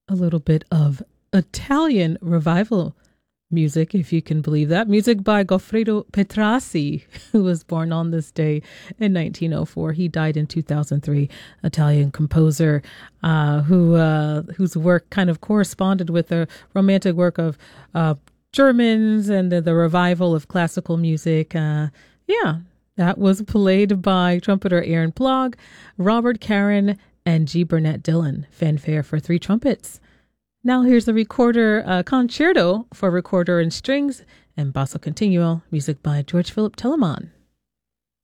a little bit of Italian revival music, if you can believe that. Music by Goffredo Petrassi, who was born on this day in 1904. He died in 2003. Italian composer whose work kind of corresponded with the romantic work of Germans and the revival of classical music. That was played by trumpeter Aaron Blogg, Robert Caren, and G. Burnett Dillon. Fanfare for three trumpets. Now here's a recorder concerto for recorder and strings and basso continuo, music by George Philip Telemann.